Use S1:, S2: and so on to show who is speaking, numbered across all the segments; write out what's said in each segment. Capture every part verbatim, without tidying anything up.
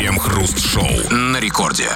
S1: Крем-хруст-шоу на рекорде.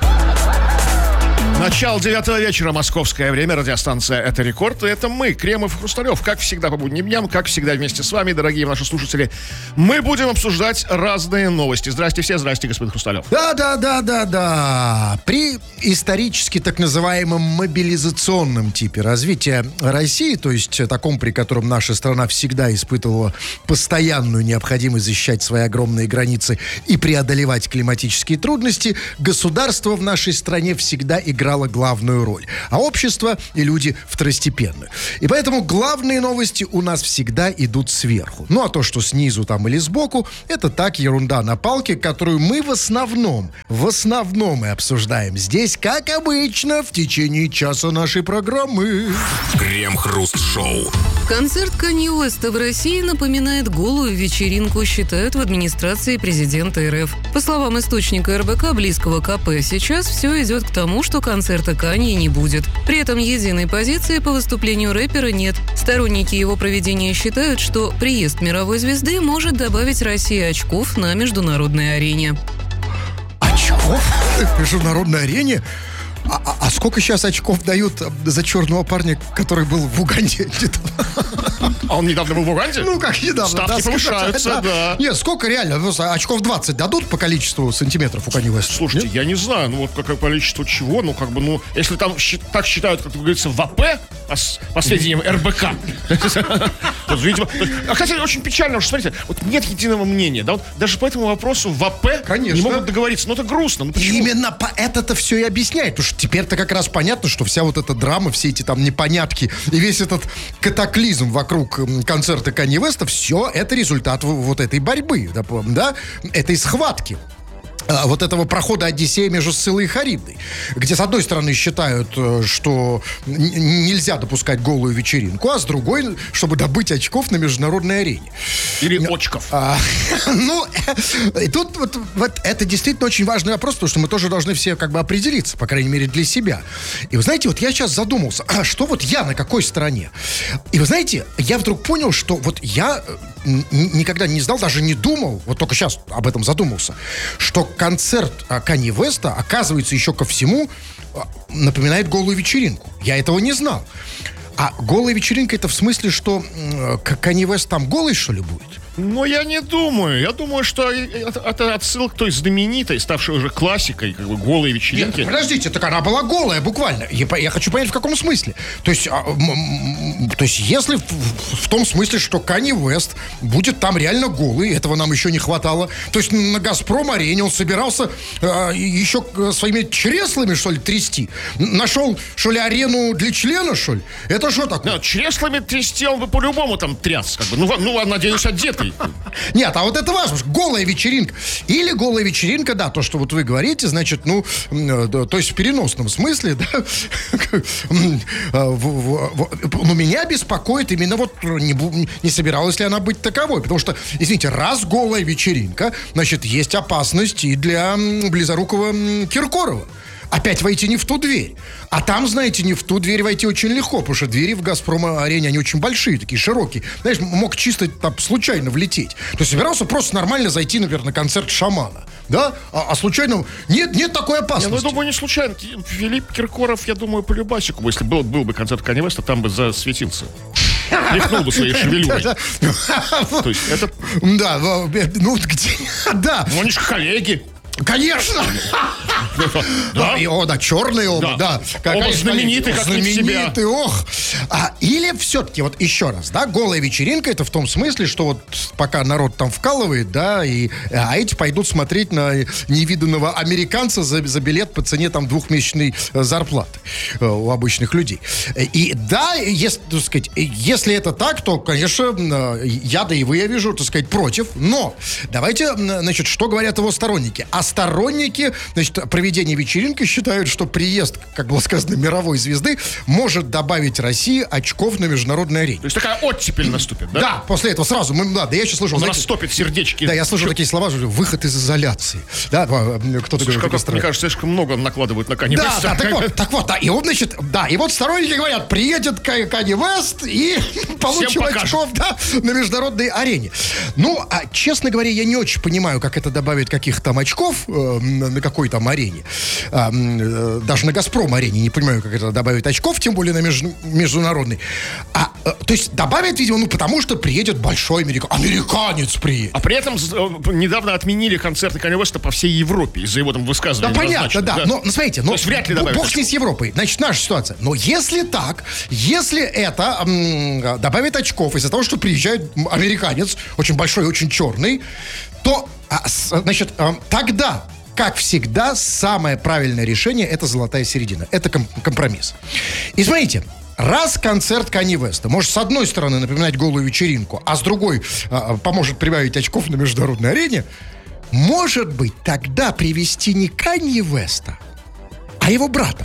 S2: Начало девятого вечера, московское время, радиостанция «Это Рекорд». И это мы, Кремов и Хрусталев, как всегда по будним дням, как всегда вместе с вами, дорогие наши слушатели. Мы будем обсуждать разные новости. Здрасте все, здрасте, господин Хрусталев.
S3: Да-да-да-да-да. При исторически так называемом мобилизационном типе развития России, то есть таком, при котором наша страна всегда испытывала постоянную необходимость защищать свои огромные границы и преодолевать климатические трудности, государство в нашей стране всегда играло главную роль, а общество и люди второстепенную. И поэтому главные новости у нас всегда идут сверху. Ну, а то, что снизу там или сбоку, это так, ерунда на палке, которую мы в основном, в основном и обсуждаем здесь, как обычно, в течение часа нашей программы.
S1: Крем-хруст-шоу.
S4: Концерт Канье Уэста в России напоминает голую вечеринку, считают в администрации президента РФ. По словам источника эр бэ ка, близкого к ка пэ, сейчас все идет к тому, что концерта Канье не будет. При этом единой позиции по выступлению рэпера нет. Сторонники его проведения считают, что приезд мировой звезды может добавить России очков на международной арене.
S3: Очков? На международной арене? А, а, а сколько сейчас очков дают за черного парня, который был в Уганде?
S2: А он недавно был в Уганде?
S3: Ну, как недавно.
S2: Ставки
S3: да,
S2: повышаются, да. да.
S3: Нет, сколько реально? Очков двадцать дадут по количеству сантиметров у Канье Уэста?
S2: Слушайте, Нет? я не знаю, ну вот какое количество чего, ну как бы, ну, если там так считают, как говорится, в а пэ, по сведениям эр бэ ка, видимо... А, кстати, очень печально, что, смотрите, вот нет единого мнения, да, вот даже по этому вопросу в а пэ не могут договориться, ну это грустно, ну почему?
S3: Именно по это-то все и объясняет, потому что теперь-то как раз понятно, что вся вот эта драма, все эти там непонятки и весь этот катаклизм вокруг концерта Канье Уэста, все это результат вот этой борьбы, да, этой схватки. Вот этого прохода Одиссея между Сциллой и Харибдой, где, с одной стороны, считают, что нельзя допускать голую вечеринку, а с другой, чтобы добыть очков на международной арене.
S2: Или очков.
S3: А, ну, и тут вот, вот это действительно очень важный вопрос, потому что мы тоже должны все как бы определиться, по крайней мере, для себя. И вы знаете, вот я сейчас задумался, а что вот я на какой стороне? И вы знаете, я вдруг понял, что вот я никогда не знал, даже не думал, вот только сейчас об этом задумался, что концерт Канье Уэста, оказывается, еще ко всему напоминает голую вечеринку. Я этого не знал. А голая вечеринка — это в смысле, что Канье Уэст там голый, что ли, будет?
S2: Ну, я не думаю. Я думаю, что это отсылка к той знаменитой, ставшей уже классикой, как бы, голой вечеринки.
S3: Нет, подождите, так она была голая, буквально. Я, я хочу понять, в каком смысле. То есть, а, м, м, то есть если в, в том смысле, что Канье Уэст будет там реально голый, этого нам еще не хватало. То есть на «Газпром-арене» он собирался а, еще своими чреслами, что ли, трясти. Нашел, что ли, арену для члена, что ли? Это что такое?
S2: Да, чреслами трясти он бы по-любому там тряс. Как бы. Ну, ну, надеюсь, одетый.
S3: Нет, а вот это важно, голая вечеринка. Или голая вечеринка, да, то, что вот вы говорите, значит, ну, то есть в переносном смысле, да. Но меня беспокоит именно вот, не, не собиралась ли она быть таковой. Потому что, извините, раз голая вечеринка, значит, есть опасность и для близорукого Киркорова. Опять войти не в ту дверь. А там, знаете, не в ту дверь войти очень легко, потому что двери в «Газпром-арене», они очень большие, такие широкие. Знаешь, мог чисто там случайно влететь. То есть собирался просто нормально зайти, например, на концерт «Шамана». Да? А, а случайно... Нет, нет такой опасности.
S2: Я ну, думаю, не случайно. Филипп Киркоров, я думаю, по любасику, если был, был бы концерт Канье Уэста, там бы засветился. Лихнул бы своей шевелюрой. То есть это...
S3: Да, ну где... Да.
S2: Ну, они же коллеги.
S3: Конечно!
S2: Да,
S3: и, о, да, черный оба, да.
S2: да. Оба знаменитый, как не в себя.
S3: Знаменитый, ох. А, или все-таки, вот еще раз, да, голая вечеринка, это в том смысле, что вот пока народ там вкалывает, да, и, а эти пойдут смотреть на невиданного американца за, за билет по цене там двухмесячной зарплаты э, у обычных людей. И да, если, так сказать, если это так, то, конечно, я, да и вы, я вижу, так сказать, против. Но давайте, значит, что говорят его сторонники. А сторонники, значит, проведения вечеринки считают, что приезд, как было сказано, мировой звезды может добавить России очков на международной арене.
S2: То есть такая оттепель наступит, да?
S3: Да, после этого сразу. Мы, да, да, я сейчас слышал...
S2: Он растопит сердечки.
S3: Да, я слышу такие слова, выход из изоляции. Да, кто-то
S2: Слушай, говорит, как, мне кажется, слишком много накладывают на Канье Уэста.
S3: Да, да, так вот, так вот, да, и вот, значит, да, и вот сторонники говорят, приедет Канье Уэст и получим очков, да, на международной арене. Ну, а, честно говоря, я не очень понимаю, как это добавит каких-то там очков. очков э, на, на какой там арене, э, э, даже на «Газпром-арене», не понимаю, как это добавить очков, тем более на меж, международной. А, э, то есть добавят, видимо, ну, потому что приедет большой американец. Американец приедет.
S2: А при этом э, недавно отменили концерты Канье Уэста по всей Европе из-за его там высказываний.
S3: Да, понятно, да.
S2: да.
S3: Но, ну, смотрите, но,
S2: вряд ли добавят
S3: бог с ней с Европой. Значит, наша ситуация. Но если так, если это м, добавит очков из-за того, что приезжает американец, очень большой, очень черный, то, а, с, значит, а, тогда, как всегда, самое правильное решение — это золотая середина. Это ком- компромисс. И смотрите, раз концерт Канье Уэста может, с одной стороны, напоминать голую вечеринку, а с другой а, поможет прибавить очков на международной арене, может быть, тогда привести не Канье Уэста, а его брата.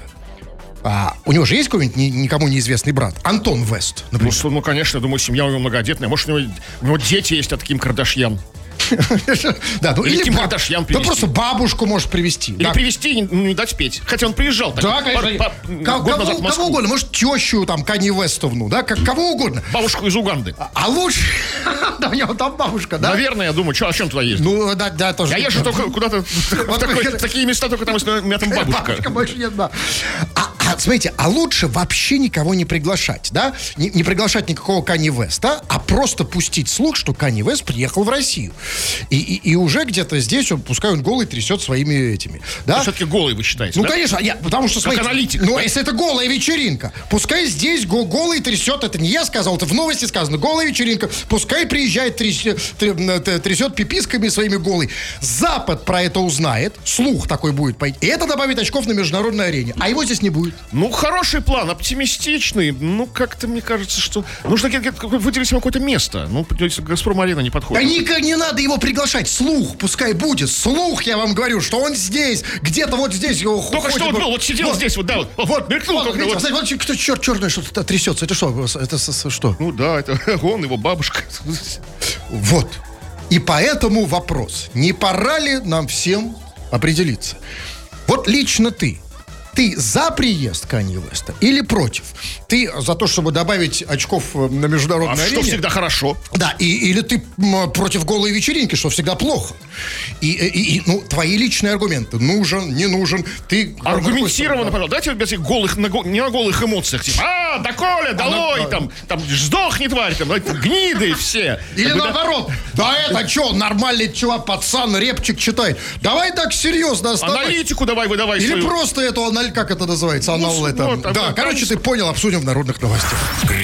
S3: А, у него же есть какой-нибудь ни, никому неизвестный брат? Антон Вест, например.
S2: Ну, ну, конечно, думаю, семья у него многодетная. Может, у него, у него дети есть от Ким Кардашьян.
S3: Да, ну,
S2: или, или Ким
S3: ба-
S2: Кардашьян
S3: да
S2: привезти.
S3: просто бабушку может привезти.
S2: Или
S3: да.
S2: привезти и не, не дать петь. Хотя он приезжал. Так,
S3: Да, конечно.
S2: пар- пар-
S3: Кого,
S2: год назад в
S3: кого
S2: Москву.
S3: угодно. Может, тещу там Канье Уэстовну, да, как, кого угодно.
S2: Бабушку из Уганды.
S3: А, а лучше... Да, у него там бабушка, да?
S2: Наверное, я думаю, чё, о чем туда ездить?
S3: Ну, да, да, тоже.
S2: Я езжу только куда-то в такой- в такие места, только там, если у меня там бабушка.
S3: Бабушка больше нет, да. А, а, смотрите, а лучше вообще никого не приглашать, да? Не, не приглашать никакого Канье Уэста, а просто пустить слух, что Канье Уэст приехал в Россию. И, и, и уже где-то здесь, он, пускай он голый трясет своими этими, да?
S2: Все-таки голый вы считаете,
S3: Ну,
S2: да?
S3: конечно, я, потому что, смотрите,
S2: аналитик,
S3: ну,
S2: да?
S3: если это голая вечеринка, пускай здесь го- голый трясет, это не я сказал, это в новости сказано, голая вечеринка, пускай приезжает, трясет, трясет пиписками своими голой. Запад про это узнает, слух такой будет пойти, и это добавит очков на международной арене, а его здесь не будет.
S2: Ну, хороший план, оптимистичный. Ну, как-то мне кажется, что нужно ге- ге- выделить ему какое-то место. Ну, «Газпром-арена» не
S3: Да
S2: подходит.
S3: никак не надо его приглашать, слух пускай будет, слух, я вам говорю, что он здесь, где-то вот здесь его
S2: Только
S3: ходит,
S2: что вот был, вот сидел здесь, вот, да, вот, вот, мелькнул
S3: Вот,
S2: только,
S3: видите,
S2: вот.
S3: знаете, вот кто чер- черное что-то трясется, это что? Это с- с- что?
S2: Ну да, это он, его бабушка.
S3: Вот. И поэтому вопрос, не пора ли нам всем определиться? Вот лично ты, ты за приезд Канье Уэста или против? Ты за то, чтобы добавить очков на международной
S2: А
S3: арене?
S2: что всегда хорошо.
S3: Да, и, или ты м, против голой вечеринки, что всегда плохо. И, и- и, ну, твои личные аргументы. Нужен, не нужен. Ты
S2: Аргументированно, пожалуйста. Давайте без этих голых, на го- не на голых эмоциях. Типа, а, доколе, долой,
S3: на-
S2: там, там, сдохни, тварь, там, гниды все.
S3: Или
S2: Как бы, да,
S3: наоборот. Да это что, нормальный чувак, пацан, репчик читает. Давай так серьезно оставай.
S2: Аналитику давай выдавай
S3: Или
S2: свою.
S3: просто эту, анал- как это называется, анал
S2: Ну,
S3: это.
S2: ну, там,
S3: Да,
S2: там,
S3: короче,
S2: там-
S3: ты понял, обсудим в народных новостях.